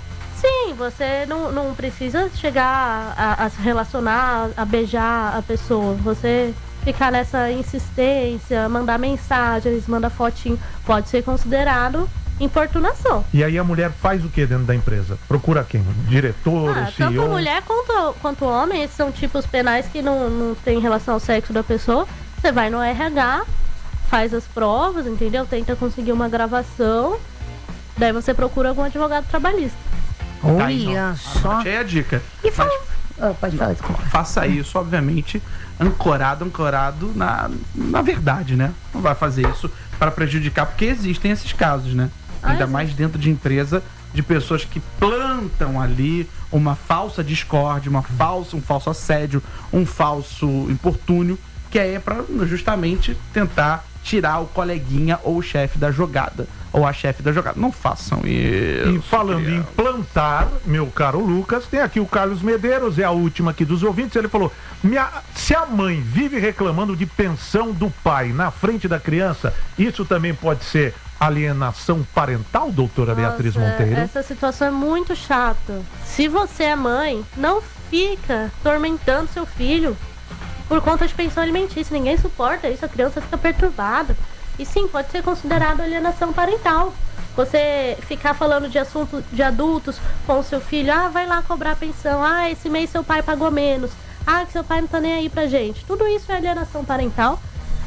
Sim, você não, não precisa chegar a, a se relacionar, a beijar a pessoa. Você ficar nessa insistência, mandar mensagens, mandar fotinho, pode ser considerado importunação. E aí a mulher faz o que dentro da empresa? Procura quem? Diretor, Ah, o C E O? tanto mulher quanto, quanto homem, esses são tipos penais que não, não tem relação ao sexo da pessoa. Você vai no R H, faz as provas, entendeu? Tenta conseguir uma gravação, daí você procura algum advogado trabalhista. Tá aí, Olha ó. só. Anote aí a dica. E fala... Mas Ah, pode falar, desculpa. faça isso, obviamente, ancorado, ancorado na, na verdade, né? Não vai fazer isso para prejudicar, porque existem esses casos, né? Ah, Ainda existe. mais dentro de empresa, de pessoas que plantam ali uma falsa discórdia, uma falsa, um falso assédio, um falso importúnio, que é para justamente tentar tirar o coleguinha ou o chefe da jogada, ou a chefe da jogada. Não façam isso. E falando em criança. plantar, meu caro Lucas, tem aqui o Carlos Medeiros, é a última aqui dos ouvintes. Ele falou: "Minha- se a mãe vive reclamando de pensão do pai na frente da criança, isso também pode ser alienação parental, doutora Beatriz Nossa, Monteiro?" Essa situação é muito chata. Se você é mãe, não fica tormentando seu filho por conta de pensão alimentícia. Ninguém suporta isso, a criança fica perturbada. E sim, pode ser considerado alienação parental. Você ficar falando de assuntos de adultos com o seu filho, ah, vai lá cobrar pensão, ah, esse mês seu pai pagou menos, ah, que seu pai não tá nem aí pra gente. Tudo isso é alienação parental.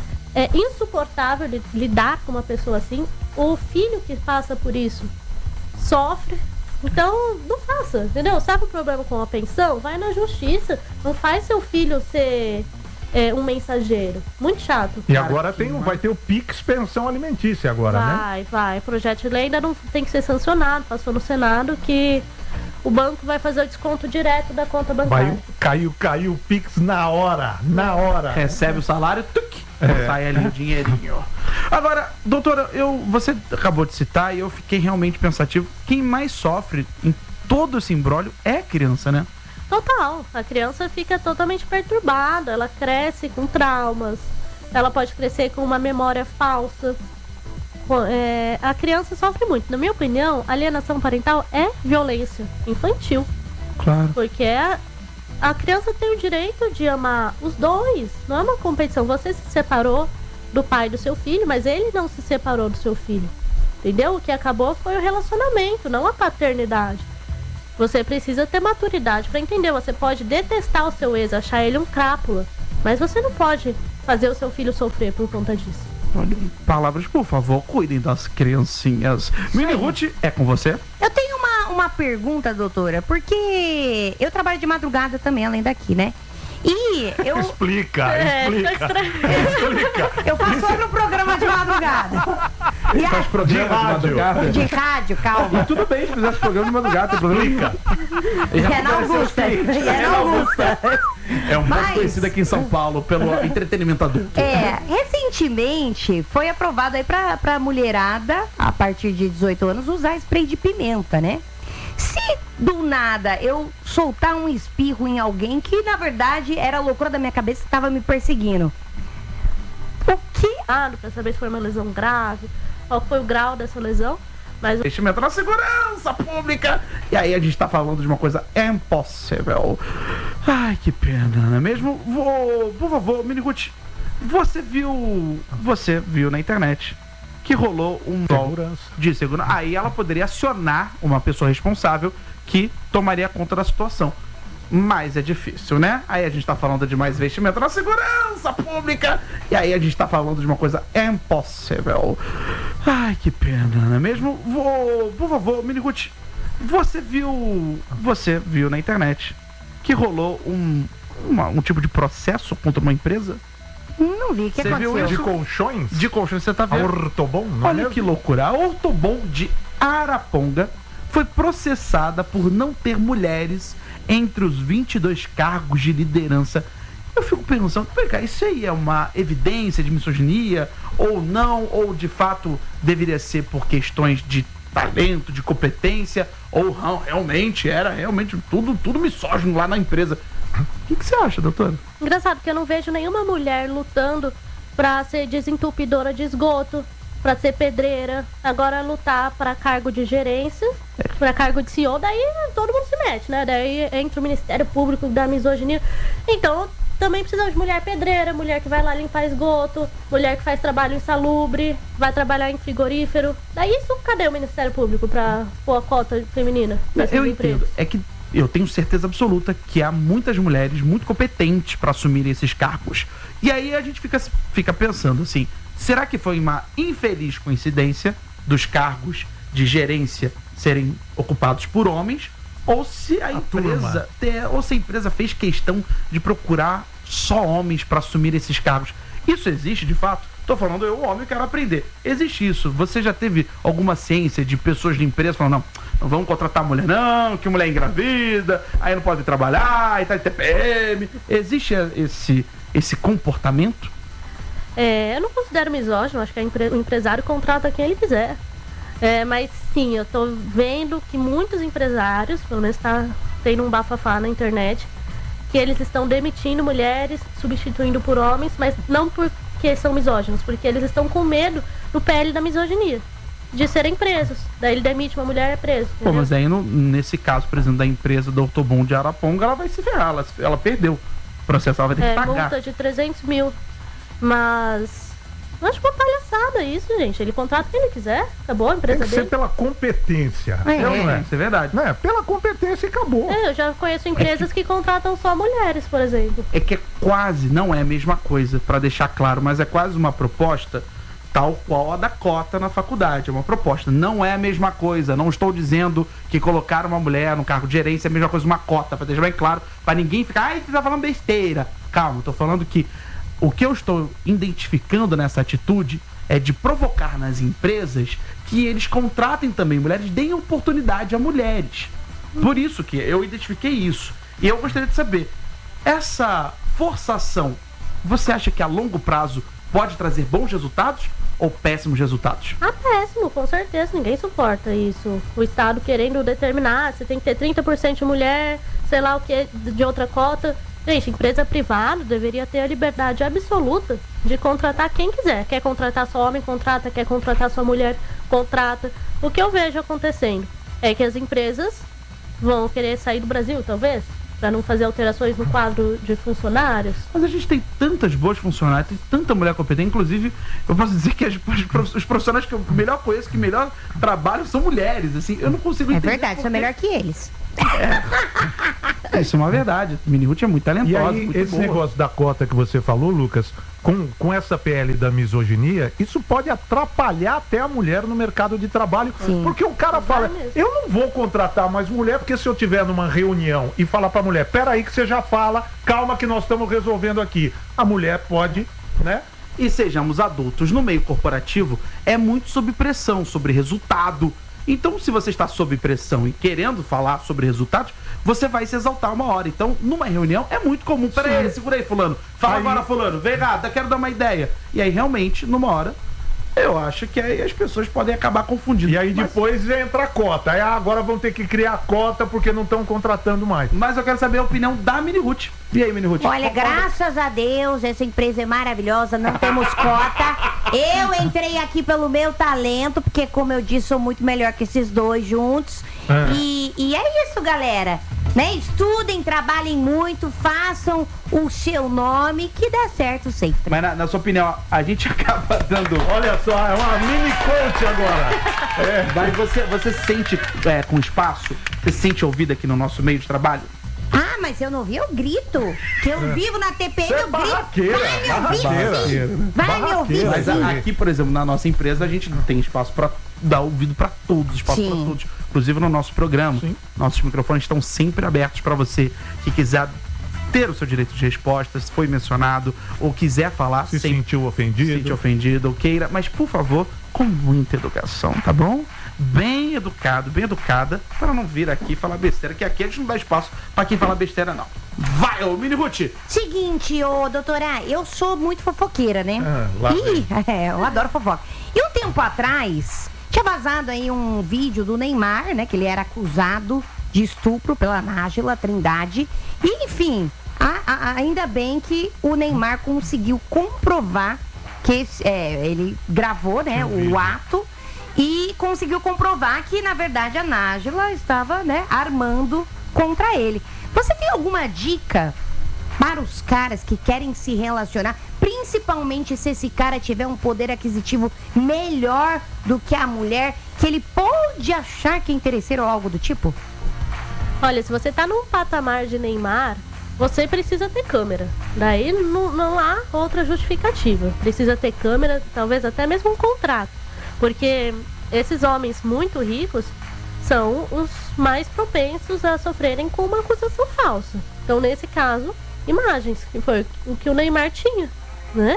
É insuportável li- lidar com uma pessoa assim. O filho que passa por isso sofre. Então, não faça, entendeu? Sabe o problema com a pensão? Vai na justiça. Não faz seu filho ser é, um mensageiro. Muito chato. E Cara, agora que tem, um- mar- vai ter o Pix Pensão Alimentícia agora, né? Vai, vai. O projeto de lei ainda não tem que ser sancionado. Passou no Senado que o banco vai fazer o desconto direto da conta bancária. Vai, caiu, caiu o Pix na hora, na hora. Recebe o salário, tuc, É. sai ali o dinheirinho. Agora, doutora, eu, você acabou de citar e eu fiquei realmente pensativo. Quem mais sofre em todo esse imbróglio é a criança, né? Total. A criança fica totalmente perturbada. Ela cresce com traumas. Ela pode crescer com uma memória falsa. Co- é, a criança sofre muito. Na minha opinião, alienação parental é violência infantil. Claro. Porque a, a criança tem o direito de amar os dois. Não é uma competição. Você se separou do pai do seu filho, mas ele não se separou do seu filho. Entendeu? O que acabou foi o relacionamento, não a paternidade. Você precisa ter maturidade para entender. Você pode detestar o seu ex, achar ele um crápula, mas você não pode fazer o seu filho sofrer por conta disso. Olha, palavras, por favor, cuidem das criancinhas. Mini Ruth, é com você? Eu tenho uma, uma pergunta, doutora, porque eu trabalho de madrugada também, além daqui, né? E eu, Explica, É, explica. tá estranho. Explica. eu faço outro programa de madrugada. E Faz a, programa De de, rádio. madrugada? de rádio, calma. Tudo bem se fizesse programa de madrugada, tem problema nenhum. E é na Augusta. E é na Augusta. É um pouco Mas- conhecido aqui em São Paulo pelo entretenimento adulto. É, recentemente foi aprovado aí pra, pra mulherada, a partir de dezoito anos, usar spray de pimenta, né? Se do nada eu soltar um espirro em alguém que na verdade era a loucura da minha cabeça que estava me perseguindo, o que? Ah, pra saber se foi uma lesão grave, qual foi o grau dessa lesão. Mas Investimento na segurança pública. E aí a gente tá falando de uma coisa impossível. Ai, que pena, não é mesmo? Vou, por favor, Mini Ruth, você viu. Você viu na internet que rolou um rol Segurança. de segurança. Aí ela poderia acionar uma pessoa responsável que tomaria conta da situação. Mas é difícil, né? Aí a gente tá falando de mais investimento na segurança pública. E aí a gente tá falando de uma coisa impossível. Ai, que pena, não é mesmo? Vou, por favor, Mini Ruth, você viu. Você viu na internet que rolou um, uma- um tipo de processo contra uma empresa? Não vi, o que Você viu aconteceu? isso? De colchões? De colchões, você tá A vendo? Ortobon, não é Olha mesmo? que loucura. A Ortobon de Araponga foi processada por não ter mulheres entre os vinte e dois cargos de liderança. Eu fico pensando, vem cá, isso aí é uma evidência de misoginia ou não? Ou de fato deveria ser por questões de talento, de competência? Ou não, realmente era realmente tudo, tudo misógino lá na empresa? O que, que você acha, doutora? Engraçado que eu não vejo nenhuma mulher lutando pra ser desentupidora de esgoto, pra ser pedreira, agora lutar pra cargo de gerência, pra cargo de C E O, daí todo mundo se mete, né? Daí entra o Ministério Público da misoginia. Então, também precisamos de mulher pedreira, mulher que vai lá limpar esgoto, mulher que faz trabalho insalubre, vai trabalhar em frigorífero. Daí isso, cadê o Ministério Público pra pôr a cota feminina nessas Eu empresas? entendo. É que eu tenho certeza absoluta que há muitas mulheres muito competentes para assumirem esses cargos. E aí a gente fica, fica pensando assim, será que foi uma infeliz coincidência dos cargos de gerência serem ocupados por homens? Ou se a, A empresa ter, ou se a empresa fez questão de procurar só homens para assumir esses cargos? Isso existe de fato? Tô falando, eu, homem, quero aprender. Existe isso. Você já teve alguma ciência de pessoas de empresa falando, não, não vamos contratar mulher não, que mulher engravida, aí não pode trabalhar, aí tá de T P M. Existe esse, esse comportamento? É, eu não considero misógino, acho que a empre- o empresário contrata quem ele quiser. É, mas sim, eu tô vendo que muitos empresários, pelo menos tá tendo um bafafá na internet, que eles estão demitindo mulheres, substituindo por homens, mas não porque são misóginos, porque eles estão com medo do P L da misoginia, de serem presos. Daí ele demite uma mulher, é preso. Pô, entendeu? mas aí no- nesse caso, por exemplo, da empresa do Ortobon de Araponga, ela vai se ferrar, ela, ela perdeu o processo, ela vai ter É, que pagar. multa de trezentos mil. Mas eu acho uma palhaçada isso, gente. Ele contrata quem ele quiser, acabou a Tem empresa que ser dele. pela competência. É, não é? isso é verdade. Né? Pela competência e acabou. É, eu já conheço empresas que contratam só mulheres, por exemplo. É que é quase, não é a mesma coisa, para deixar claro, mas é quase uma proposta tal qual a da cota na faculdade. É uma proposta, não é a mesma coisa. Não estou dizendo que colocar uma mulher no cargo de gerência é a mesma coisa, uma cota, para deixar bem claro, para ninguém ficar, ai, você tá falando besteira. Calma, estou falando que o que eu estou identificando nessa atitude é de provocar nas empresas que eles contratem também mulheres, deem oportunidade a mulheres. Por isso que eu identifiquei isso. E eu gostaria de saber, essa forçação, você acha que a longo prazo pode trazer bons resultados ou péssimos resultados? Ah, péssimo, com certeza, ninguém suporta isso. O Estado querendo determinar, você tem que ter trinta por cento de mulher, sei lá o que, de outra cota. Gente, empresa privada deveria ter a liberdade absoluta de contratar quem quiser. Quer contratar só homem, contrata. Quer contratar só mulher, contrata. O que eu vejo acontecendo é que as empresas vão querer sair do Brasil, talvez, para não fazer alterações no quadro de funcionários. Mas a gente tem tantas boas funcionárias, tem tanta mulher competente, inclusive eu posso dizer que as, os profissionais que eu melhor conheço, que melhor trabalham são mulheres, assim, eu não consigo É entender. verdade, sou porque- melhor que eles. É, isso é uma verdade. Mini Ruth é muito E talentosa, aí, muito esse boa. negócio da cota que você falou, Lucas, com, com essa P L da misoginia, isso pode atrapalhar até a mulher no mercado de trabalho. Sim. Porque o cara Vai fala, mesmo. eu não vou contratar mais mulher, porque se eu tiver numa reunião e falar pra mulher, peraí que você já fala, calma que nós estamos resolvendo aqui. A mulher pode, né? E sejamos adultos, no meio corporativo é muito sob pressão, sobre resultado. Então, se você está sob pressão e querendo falar sobre resultados, você vai se exaltar uma hora. Então, numa reunião é muito comum. Pera aí, segura aí, fulano. Fala Aí- agora, fulano. Vem cá, quero dar uma ideia. E aí, realmente, numa hora, eu acho que aí as pessoas podem acabar confundindo. E aí Mas- depois entra a cota. Aí ah, agora vão ter que criar cota porque não estão contratando mais. Mas eu quero saber a opinião da Mini Ruth. E aí, Mini Ruth? Olha, Concorda? graças a Deus, essa empresa é maravilhosa, não temos cota. Eu entrei aqui pelo meu talento, porque, como eu disse, sou muito melhor que esses dois juntos. É. E, e é isso, galera. Né? Estudem, trabalhem muito, façam o seu nome, que dá certo sempre. Mas na, na sua opinião, a gente acaba dando... Olha só, é uma mini coach agora. É. Mas você, você se sente é, com espaço? Você se sente ouvido aqui no nosso meio de trabalho? Ah, mas eu não ouvi, eu grito. Que eu vivo na T P M, Você é eu grito. barraqueira, Vai me ouvir, barraqueira. sim. Vai me ouvir, Mas sim. a- aqui, por exemplo, na nossa empresa, a gente não tem espaço para dar ouvido para todos, espaço Sim. para todos. Inclusive no nosso programa, Sim. nossos microfones estão sempre abertos para você que quiser ter o seu direito de resposta, se foi mencionado, ou quiser falar, Se sem sentiu ofendido. se sentir ofendido ou queira, mas por favor, com muita educação, tá bom? Bem educado, bem educada, para não vir aqui falar besteira, que aqui a gente não dá espaço para quem fala besteira, não. Vai, ô Mini Ruth! Seguinte, ô doutora, eu sou muito fofoqueira, né? Ah, lá Ih, é, eu adoro fofoca. E um tempo atrás, tinha vazado aí um vídeo do Neymar, né? Que ele era acusado de estupro pela Nájila Trindade. E, enfim, a, a, ainda bem que o Neymar conseguiu comprovar que esse, é, ele gravou, né, o ato e conseguiu comprovar que, na verdade, a Nájila estava, né, armando contra ele. Você tem alguma dica para os caras que querem se relacionar, principalmente se esse cara tiver um poder aquisitivo melhor do que a mulher, que ele pode achar que é interesseiro ou algo do tipo? Olha, se você tá num patamar de Neymar, você precisa ter câmera. Daí não, não há outra justificativa. Precisa ter câmera, talvez até mesmo um contrato. Porque esses homens muito ricos são os mais propensos a sofrerem com uma acusação falsa. Então, nesse caso, imagens, que foi o que o Neymar tinha, né?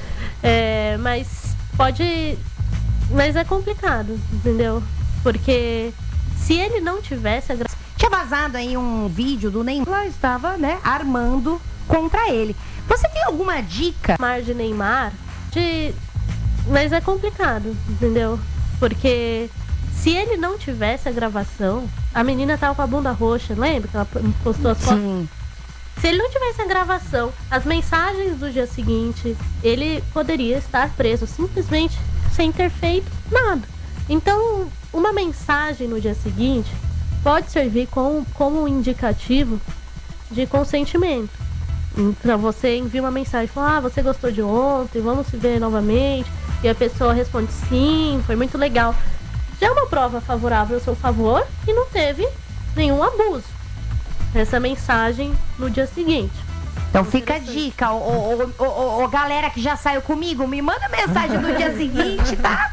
É, mas pode... Mas é complicado, entendeu? Porque se ele não tivesse... A... Tinha vazado aí um vídeo do Neymar, ela estava, né, armando contra ele. Você tem alguma dica? Mar de Neymar, de... mas é complicado, entendeu? Porque se ele não tivesse a gravação, a menina tava com a bunda roxa, lembra que ela postou as fotos? Sim. Se ele não tivesse a gravação, as mensagens do dia seguinte, ele poderia estar preso simplesmente sem ter feito nada. Então, uma mensagem no dia seguinte pode servir como, como um indicativo de consentimento. Então você envia uma mensagem e fala, ah, você gostou de ontem, vamos se ver novamente. E a pessoa responde, sim, foi muito legal. Já é uma prova favorável ao seu favor e não teve nenhum abuso. Essa mensagem no dia seguinte. Então fica a dica, ô, ô, ô, ô, ô, galera que já saiu comigo, me manda mensagem no dia seguinte, tá?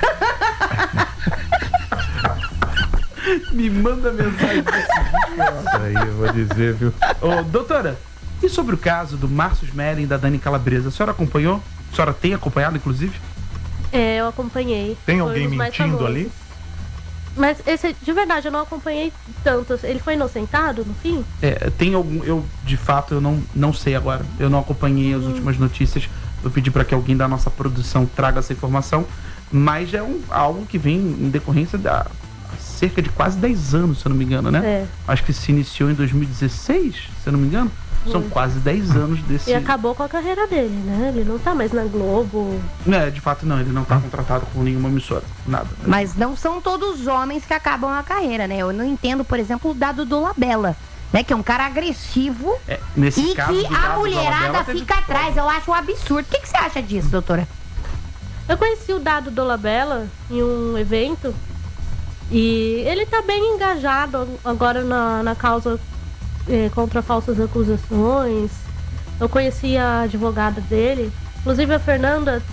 Me manda mensagem desse Isso aí eu vou dizer, viu? Ô, doutora, e sobre o caso do Márcio Smelling e da Dani Calabresa? A senhora acompanhou? A senhora tem acompanhado, inclusive? É, eu acompanhei. Tem Foi alguém um dos mais mentindo famosos. ali? Mas esse, de verdade, eu não acompanhei tanto. Ele foi inocentado no fim? É, tem algum... Eu, de fato, eu não, não sei agora. Eu não acompanhei as últimas notícias. Eu pedi para que alguém da nossa produção traga essa informação. Mas é um, algo que vem em decorrência da... cerca de quase dez anos, se eu não me engano, né? É. Acho que se iniciou em dois mil e dezesseis, se eu não me engano. São Hum. quase dez anos desse... E acabou com a carreira dele, né? Ele não tá mais na Globo. É, de fato não, ele não tá contratado com nenhuma emissora, nada. Mas não são todos os homens que acabam a carreira, né? Eu não entendo, por exemplo, o dado do Labella, né? Que é um cara agressivo É, nesse e caso, que do a Dado mulherada Dolabella, teve- fica atrás. Eu acho um absurdo. O que, que você acha disso, doutora? Eu conheci o Dado Dolabella em um evento e ele tá bem engajado agora na, na causa eh, contra falsas acusações. Eu conheci a advogada dele, inclusive a Fernanda